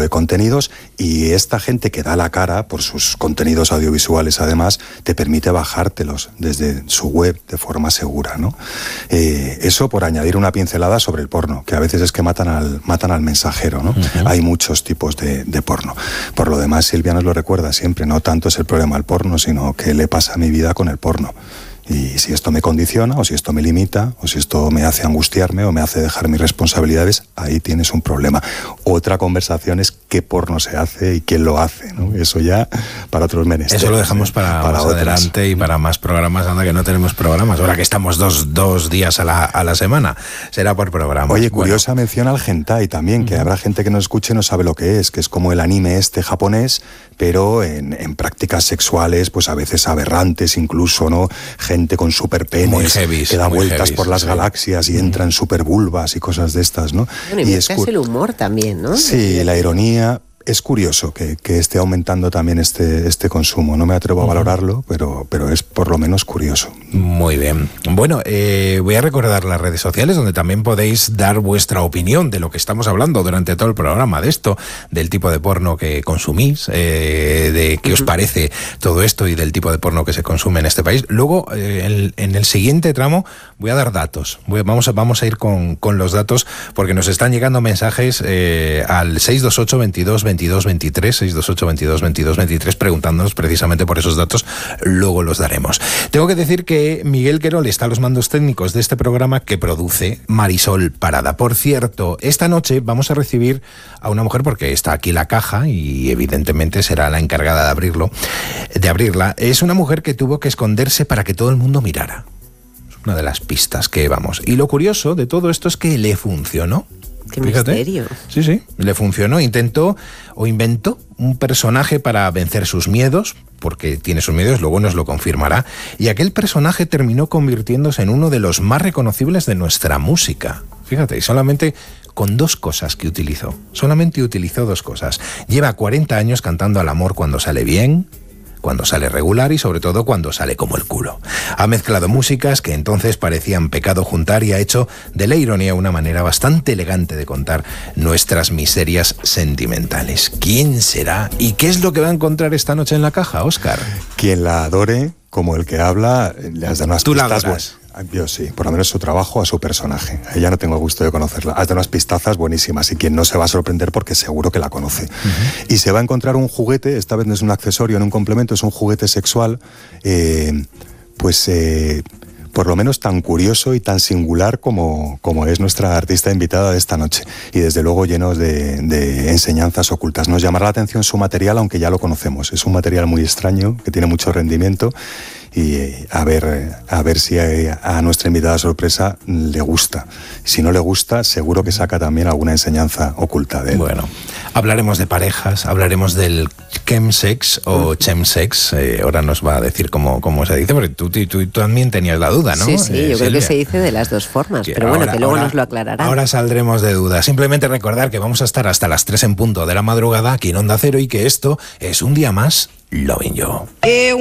de contenidos, y esta gente que da la cara por sus contenidos audiovisuales, además, te permite bajártelos desde su web de forma segura, ¿no? Eso por añadir una pincelada sobre el porno, que a veces es que matan al mensajero, ¿no? Uh-huh. Hay muchos tipos de porno. Por lo demás, Silvia nos lo recuerda siempre, no tanto es el problema el porno, sino qué le pasa a mi vida con el porno. Y si esto me condiciona, o si esto me limita, o si esto me hace angustiarme, o me hace dejar mis responsabilidades, ahí tienes un problema. Otra conversación es qué porno se hace y quién lo hace, ¿no? Eso ya para otros menesteres. Eso lo dejamos para más adelante y para más programas, anda que no tenemos programas. Ahora que estamos dos días a la semana, será por programa. Oye, curiosa mención al hentai también, que habrá gente que nos escuche y no sabe lo que es como el anime japonés, pero en prácticas sexuales, pues a veces aberrantes incluso, ¿no? Gente con superpenes que da vueltas por las galaxias y entra en supervulvas y cosas de estas, ¿no? Bueno, y es el humor también, ¿no? Sí, la ironía. Es curioso que esté aumentando también este consumo. No me atrevo a valorarlo, pero es por lo menos curioso. Muy bien. Bueno, voy a recordar las redes sociales donde también podéis dar vuestra opinión de lo que estamos hablando durante todo el programa, de esto, del tipo de porno que consumís, de qué os parece todo esto y del tipo de porno que se consume en este país. Luego, en el siguiente tramo, voy a dar datos. Vamos a ir con los datos porque nos están llegando mensajes al 628 22 23, 628 22 23, preguntándonos precisamente por esos datos. Luego los daremos. Tengo que decir que Miguel Querol está a los mandos técnicos de este programa que produce Marisol Parada. Por cierto, esta noche vamos a recibir a una mujer porque está aquí la caja y evidentemente será la encargada de abrirla. Es una mujer que tuvo que esconderse para que todo el mundo mirara. Es una de las pistas que vamos. Y lo curioso de todo esto es que le funcionó. ¡Qué misterio! Sí, le funcionó. Inventó un personaje para vencer sus miedos, porque tiene sus miedos, luego nos lo confirmará, y aquel personaje terminó convirtiéndose en uno de los más reconocibles de nuestra música. Fíjate, y solamente con dos cosas que utilizó. Solamente utilizó dos cosas. Lleva 40 años cantando al amor cuando sale bien, cuando sale regular y sobre todo cuando sale como el culo. Ha mezclado músicas que entonces parecían pecado juntar y ha hecho de la ironía una manera bastante elegante de contar nuestras miserias sentimentales. ¿Quién será y qué es lo que va a encontrar esta noche en la caja, Óscar? Quien la adore, como el que habla, le has dado unas pistas. Yo sí, por lo menos su trabajo a su personaje. A ella no tengo el gusto de conocerla. Has dado unas pistazas buenísimas y quien no se va a sorprender porque seguro que la conoce. Uh-huh. Y se va a encontrar un juguete, esta vez no es un accesorio, no un complemento, es un juguete sexual, por lo menos tan curioso y tan singular como es nuestra artista invitada de esta noche. Y desde luego llenos de enseñanzas ocultas. Nos llamará la atención su material, aunque ya lo conocemos. Es un material muy extraño, que tiene mucho rendimiento. Y a ver si a nuestra invitada sorpresa le gusta. Si no le gusta, seguro que saca también alguna enseñanza oculta de él. Bueno, hablaremos de parejas, hablaremos del chemsex o chemsex. Ahora nos va a decir cómo se dice, porque tú también tenías la duda, ¿no? Sí, yo creo que se dice de las dos formas, pero bueno, que luego nos lo aclarará. Ahora saldremos de dudas. Simplemente recordar que vamos a estar hasta las 3 en punto de la madrugada aquí en Onda Cero y que esto es un día más Loving You.